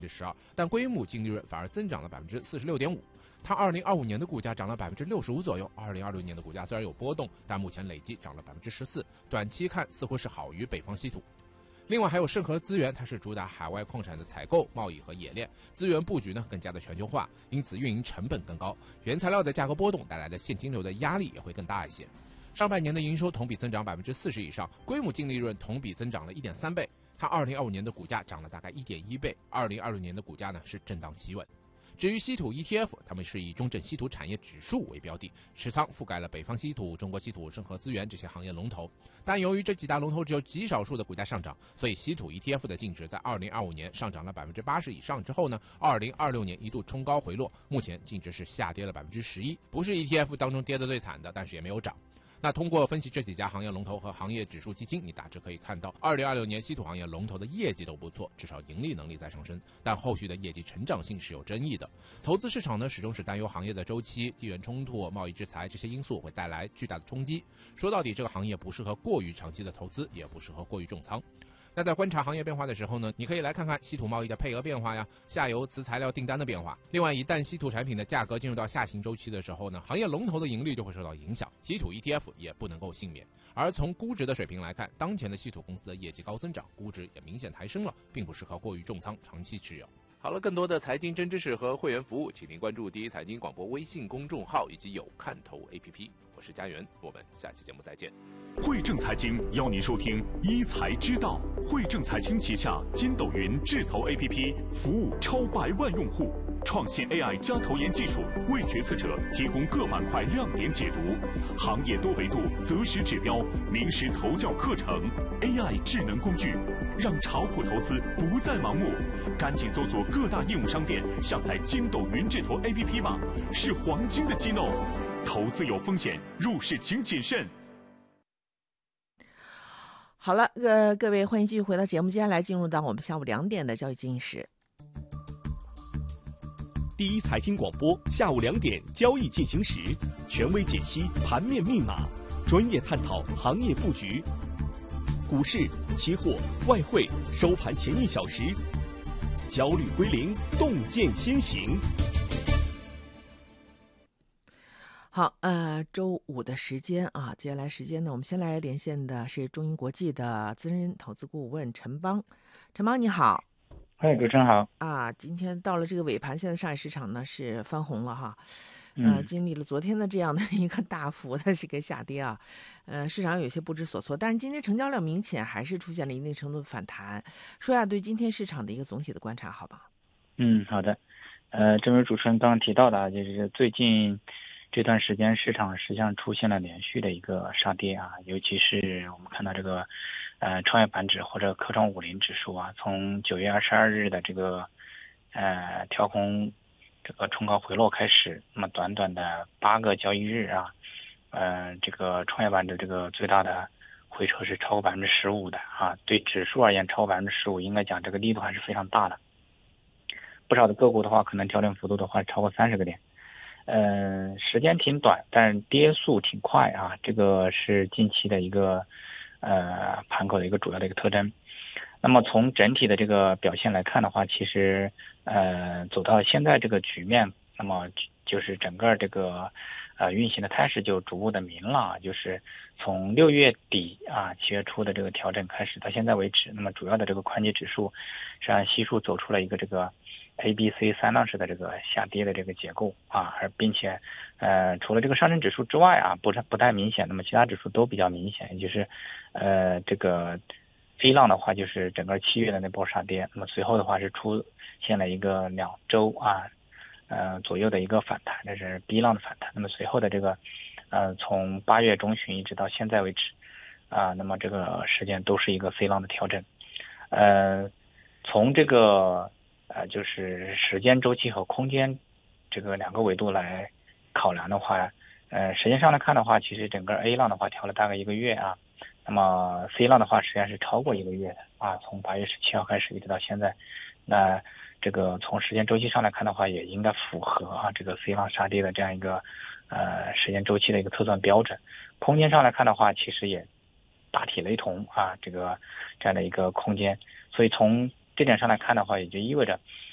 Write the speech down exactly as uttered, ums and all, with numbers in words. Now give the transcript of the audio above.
之十二，但规模净利润反而增长了百分之四十六点五。它二零二五年的股价涨了百分之六十五左右，二零二六年的股价虽然有波动，但目前累计涨了百分之十四，短期看似乎是好于北方稀土。另外还有盛和资源，它是主打海外矿产的采购、贸易和冶炼，资源布局呢更加的全球化，因此运营成本更高，原材料的价格波动带来的现金流的压力也会更大一些。上半年的营收同比增长百分之四十以上，规模净利润同比增长了一点三倍。它二零二五年的股价涨了大概一点一倍，二零二六年的股价呢是震荡企稳。至于稀土 E T F， 他们是以中证稀土产业指数为标的，持仓覆盖了北方稀土、中国稀土、盛和资源这些行业龙头。但由于这几大龙头只有极少数的股价上涨，所以稀土 E T F 的净值在二零二五年上涨了百分之八十以上之后呢，二零二六年一度冲高回落，目前净值是下跌了百分之十一，不是 E T F 当中跌得最惨的，但是也没有涨。那通过分析这几家行业龙头和行业指数基金，你大致可以看到，二零二六年稀土行业龙头的业绩都不错，至少盈利能力在上升，但后续的业绩成长性是有争议的。投资市场呢，始终是担忧行业的周期、地缘冲突、贸易制裁这些因素会带来巨大的冲击。说到底，这个行业不适合过于长期的投资，也不适合过于重仓。那在观察行业变化的时候呢，你可以来看看稀土贸易的配额变化呀，下游磁材料订单的变化。另外，一旦稀土产品的价格进入到下行周期的时候呢，行业龙头的盈利就会受到影响，稀土 E T F 也不能够幸免。而从估值的水平来看，当前的稀土公司的业绩高增长，估值也明显抬升了，并不适合过于重仓长期持有。好了，更多的财经真知识和会员服务，请您关注第一财经广播微信公众号以及有看头 A P P。我是佳源，我们下期节目再见。 汇正财经邀您收听一财之道。汇正财经旗下筋斗云智投 A P P 服务超百万用户，创新 A I 加投研技术，为决策者提供各板块亮点解读，行业多维度择时指标，名师投教课程 ，A I 智能工具，让炒股投资不再盲目。赶紧搜索各大应用商店，下载筋斗云智投 A P P 吧，是黄金的机弄。投资有风险，入市请谨慎。 好了，呃，各位欢迎继续回到节目，接下来进入到我们下午两点的交易经济室。 第一财经广播下午两点交易进行时，权威解析盘面密码，专业探讨行业布局。股市、期货、外汇收盘前一小时，焦虑归零，洞见先行。 好，呃，周五的时间啊，接下来时间呢，我们先来连线的是中银国际的资深投资顾问陈邦。陈邦你好。 哎，主持人好。 啊，今天到了这个尾盘，现在上海市场呢是翻红了哈，呃， 嗯、 经历了昨天的这样的一个大幅的这个下跌啊，呃，市场有些不知所措，但是今天成交量明显还是出现了一定程度的反弹。说下对今天市场的一个总体的观察，好吧？ 嗯，好的。呃，正如主持人刚刚提到的，就是最近这段时间市场实际上出现了连续的一个杀跌啊，尤其是我们看到这个呃创业板指或者科创五零指数啊，从九月二十二日的这个呃跳空这个冲高回落开始，那么短短的八个交易日啊，呃这个创业板的这个最大的回撤是超过百分之十五的啊，对指数而言超过百分之十五，应该讲这个力度还是非常大的。不少的个股的话，可能调整幅度的话超过三十个点。嗯、呃，时间挺短，但是跌速挺快啊，这个是近期的一个呃盘口的一个主要的一个特征。那么从整体的这个表现来看的话，其实呃走到现在这个局面，那么就是整个这个呃运行的态势就逐步的明朗，就是从六月底啊七月初的这个调整开始到现在为止，那么主要的这个宽基指数实际上悉数走出了一个这个A、B、C 三浪式的这个下跌的这个结构啊，而并且呃除了这个上证指数之外啊，不不太明显，那么其他指数都比较明显，也就是呃这个 A 浪的话就是整个七月的那波杀跌，那么随后的话是出现了一个两周啊呃左右的一个反弹，这是 B 浪的反弹，那么随后的这个呃从八月中旬一直到现在为止啊，那么这个时间都是一个 C 浪的调整，呃从这个呃，就是时间周期和空间这个两个维度来考量的话，呃，时间上来看的话，其实整个 A 浪的话调了大概一个月啊，那么 C 浪的话实际上是超过一个月的啊，从八月十七号开始一直到现在，那这个从时间周期上来看的话，也应该符合啊这个 C 浪杀跌的这样一个呃时间周期的一个测算标准。空间上来看的话，其实也大体雷同啊，这个这样的一个空间，所以从这点上来看的话，也就意味着